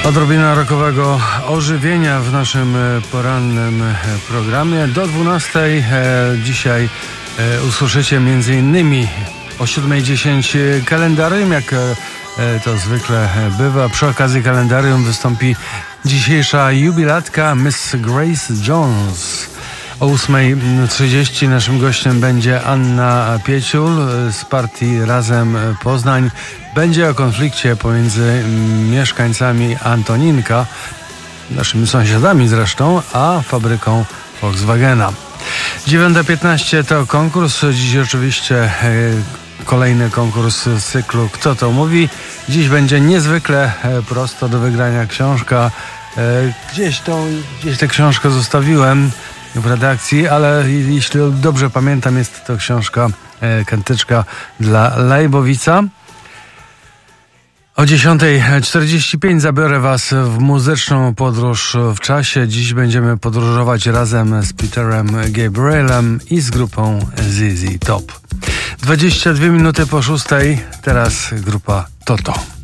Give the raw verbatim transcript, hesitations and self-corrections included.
Odrobina rockowego ożywienia w naszym porannym programie. Do dwunastej dzisiaj usłyszycie między innymi o siódma dziesięć kalendarium, jak to zwykle bywa. Przy okazji kalendarium wystąpi dzisiejsza jubilatka Miss Grace Jones. O ósma trzydzieści naszym gościem będzie Anna Pieciul z partii Razem Poznań. Będzie o konflikcie pomiędzy mieszkańcami Antoninka, naszymi sąsiadami zresztą, a fabryką Volkswagena. dziewiąta piętnaście to konkurs. Dziś oczywiście kolejny konkurs z cyklu Kto to mówi. Dziś będzie niezwykle prosto do wygrania książka. Gdzieś, tą, gdzieś tę książkę zostawiłem w redakcji, ale jeśli dobrze pamiętam, jest to książka Kantyczka dla Lejbowica. O dziesiąta czterdzieści pięć zabiorę Was w muzyczną podróż w czasie. Dziś będziemy podróżować razem z Peterem Gabrielem i z grupą Z Z Top. dwadzieścia dwie minuty po szóstej, teraz grupa Toto.